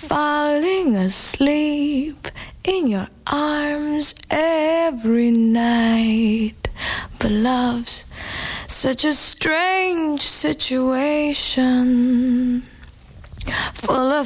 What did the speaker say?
falling asleep in your arms every night. But love's such a strange situation, full of